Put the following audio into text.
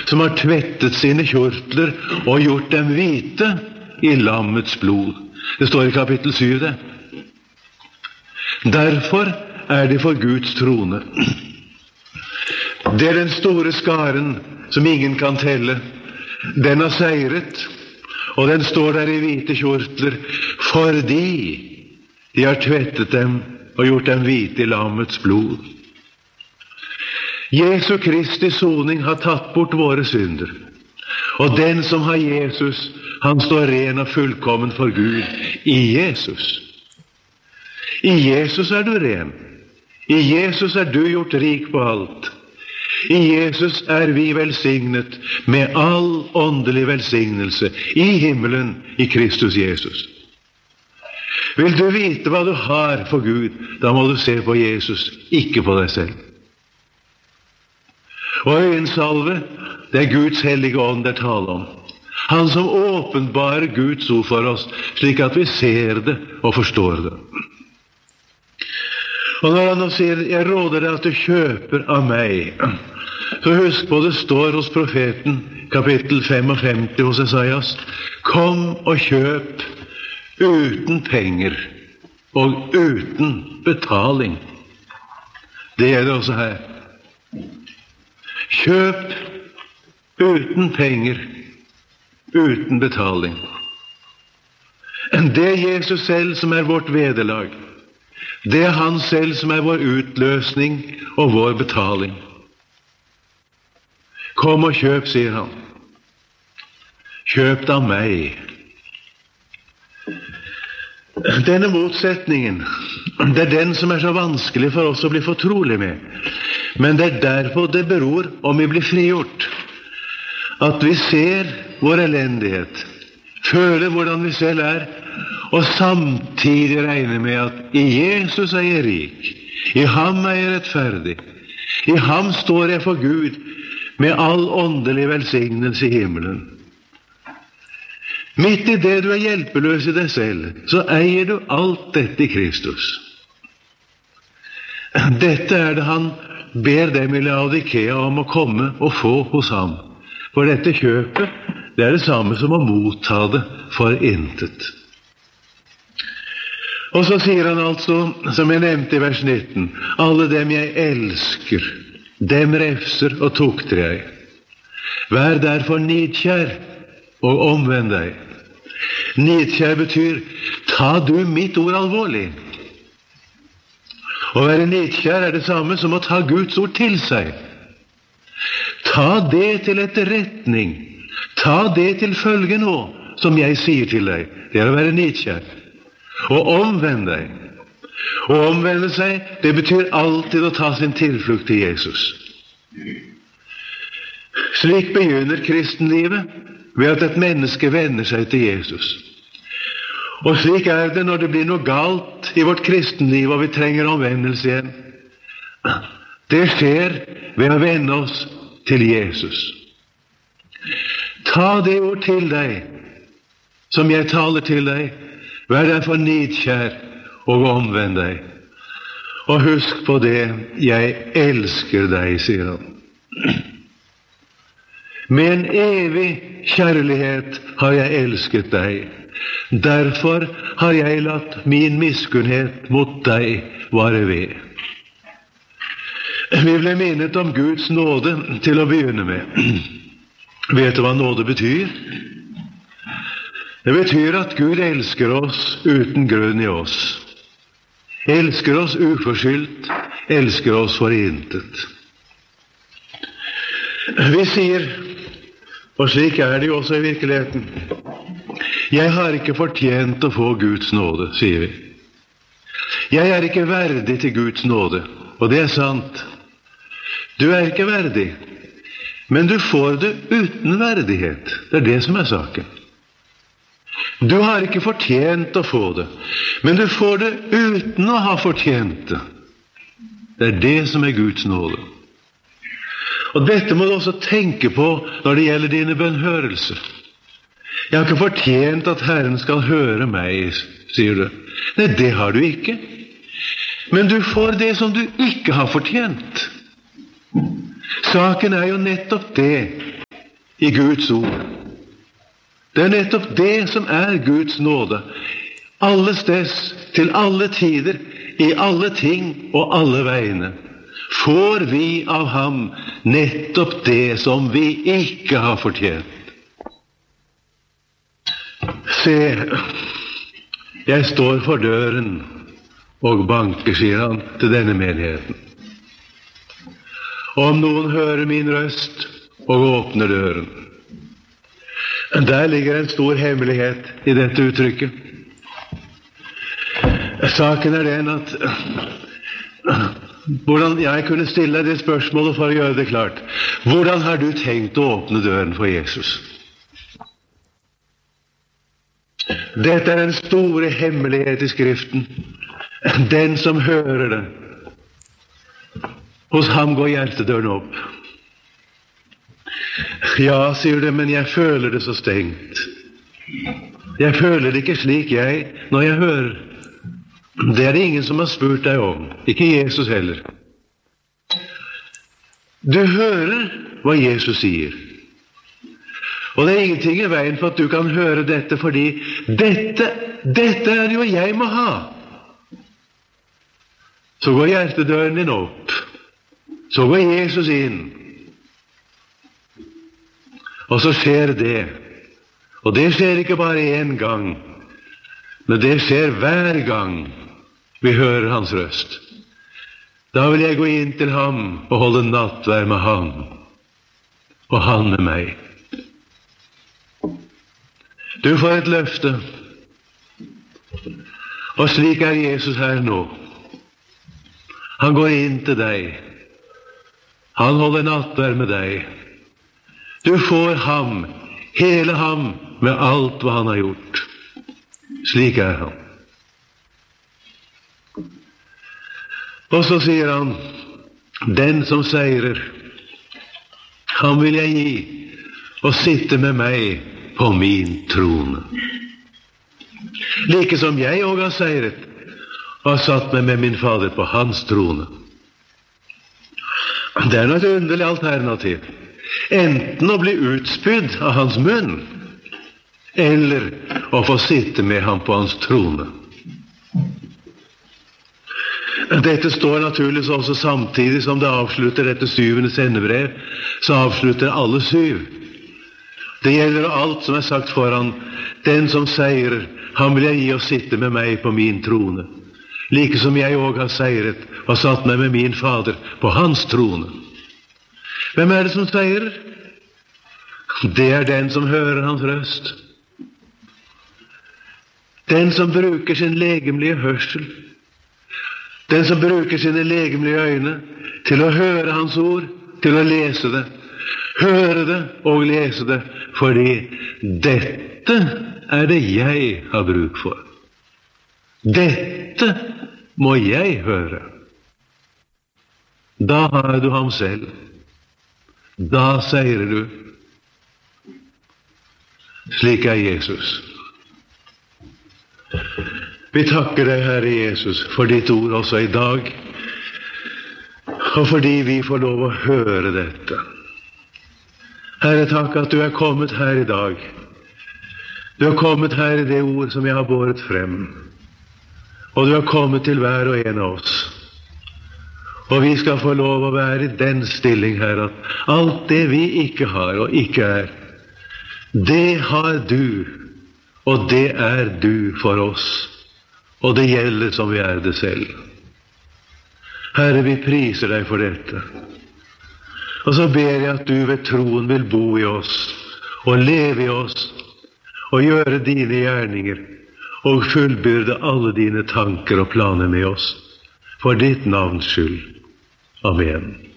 som har tvettet sine kjortler og gjort dem hvite i lammets blod. Det står i kapittel 7 det. Derfor er de for Guds trone. Det er den store skaren som ingen kan telle. Den har seiret, og den står der i hvite kjortler, fordi de har tvettet dem og gjort dem hvite i lammets blod. Jesu Kristi soning har tatt bort våre synder, og den som har Jesus, han står ren og fullkommen for Gud i Jesus. I Jesus er du ren. I Jesus er du gjort rik på alt. I Jesus er vi velsignet med all åndelig velsignelse i himmelen i Kristus Jesus. Vil du vite hva du har for Gud, da må du se på Jesus, ikke på deg selv. Og øyensalve, det er Guds hellige ånd det taler om. Han som åpenbarer Guds ord for oss, slik at vi ser det og forstår det. Og når han nå sier, jeg råder deg at du kjøper av meg, så husk på det står hos profeten, kapittel 55 hos Esaias, kom og kjøp uten penger og uten betaling. Det gjelder også her. Kjøp uten penger, uten betaling. Det er Jesus selv som er vårt vederlag. Det er han selv som er vår utløsning og vår betaling. Kom og kjøp, sier han. Kjøp av meg. Denne motsetningen, det er den som er så vanskelig for oss å bli fortrolig med. Men det er derfor det beror om vi blir frigjort. At vi ser vår elendighet, føler hvordan vi selv er, og samtidig regner med at i Jesus er jeg rik, i ham er jeg rettferdig, i ham står jeg for Gud med all åndelig velsignelse i himmelen. Midt i det du er hjelpeløs i deg selv, så eier du alt dette i Kristus. Dette er det han ber dem i Laodikea om å komme og få hos ham. For dette kjøpet, det er det samme som å motta det for intet. Og så sier han altså, som jeg nevnte i vers 19, alle dem jeg elsker, dem refser og tukter jeg. Vær derfor nidkjær og omvend deg. Nidkjær betyr, ta du mitt ord alvorlig. Å være nidkjær er det samme som å ta Guds ord til seg. Ta det til etterretning. Ta det til følge nå, som jeg sier til deg. Det er å være nidkjær. Og omvend deg. Å omvende seg, det betyr alltid å ta sin tilflukt til Jesus. Slik begynner kristenlivet, ved at et menneske vender seg til Jesus. Og slik er det når det blir noe galt i vårt kristenliv, og vi trenger omvendelse igjen. Det skjer ved å vende oss til Jesus. Ta det ord til deg, som jeg taler til deg. Vær derfor nidkjær og omvend deg. Og husk på det, jeg elsker deg, sier han. Med en evig kjærlighet har jeg elsket deg. Derfor har jeg latt min miskunnhet mot deg vare ved. Vi ble minnet om Guds nåde til å begynne med. Vet du hva nåde betyr? Det betyr at Gud elsker oss uten grunn i oss. Elsker oss uforskyldt, elsker oss for intet. Vi sier, og slik er det jo også i virkeligheten, jeg har ikke fortjent å få Guds nåde, sier vi. Jeg er ikke verdig til Guds nåde, og det er sant. Du er ikke verdig, men du får det uten verdighet. Det er det som er saken. Du har ikke fortjent å få det, men du får det uten å ha fortjent det. Det er det som er Guds nåde. Og dette må du også tenke på når det gjelder dine bønnhørelser. Jeg har ikke fortjent at Herren skal høre meg, sier du. Nei, det har du ikke. Men du får det som du ikke har fortjent. Saken er jo nettopp det i Guds ord. Det er nettopp det som er Guds nåde. Alle steds, til alle tider, i alle ting og alle veiene, får vi av ham nettopp det som vi ikke har fortjent. Se, jeg står for døren og banker, sier han til denne menigheten. Om noen hører min røst og åpner døren. Der ligger en stor hemmelighet i dette uttrykket. Saken er den at hvordan jeg kunne stille deg det spørsmålet for å gjøre det klart. Hvordan har du tenkt å åpne døren for Jesus? Dette er den store hemmelighet i Skriften. Den som hører det, hos ham går hjertedøren opp. Ja, sier du, men jeg føler det så stengt. Jeg føler det ikke slik når jeg hører. Det er det ingen som har spurt deg om, ikke Jesus heller. Du hører hva Jesus sier. Og det er ingenting i veien for at du kan høre dette, fordi dette er jo jeg må ha. Så går hjertedøren din opp. Så går Jesus inn. Og så skjer det. Og det skjer ikke bare en gang, men det skjer hver gang vi hører hans røst. Da vil jeg gå inn til ham og holde nattverd med ham, og han med meg. Du får et løfte, og slik er Jesus her nå. Han går inn til deg. Han holder nattverd med deg. Du får ham, hele ham, med alt hva han har gjort. Slik er han. Og så sier han, den som seirer, han vil jeg gi og sitte med meg på min trone. Like som jeg også har seiret og har satt meg med min Fader på hans trone. Det er et underlig alternativ. Enten å bli utspydd av hans munn, eller å få sitte med ham på hans trone. Dette står naturligvis også samtidig som det avslutter dette 7. sendebrev, så avslutter alle 7. Det gjelder alt som er sagt foran. Den som seirer, han vil jeg gi å sitte med meg på min trone. Like som jeg også har seiret og satt meg med min Fader på hans trone. Hvem er det som seirer? Det er den som hører hans røst. Den som bruker sin legemlige hørsel. Den som bruker sine legemlige øyne til å høre hans ord, til å lese det. Høre det og lese det, fordi dette er det jeg har bruk for. Dette må jeg høre. Da har du ham selv. Da seirer du. Slik er Jesus. Vi takker deg, Herre Jesus, for ditt ord også i dag, og fordi vi får lov å høre dette. Herre, takk at du er kommet her i dag. Du er kommet her i det ord som jeg har båret frem, og du er kommet til hver og en av oss. Og vi skal få lov å være i den stilling her, at alt det vi ikke har og ikke er, det har du, og det er du for oss. Og det gjelder som vi er det selv. Herre, vi priser deg for dette. Og så ber jeg at du ved troen vil bo i oss, og leve i oss, og gjøre dine gjerninger, og fullbyrde alle dine tanker og planer med oss, for ditt navns skyld. Amen.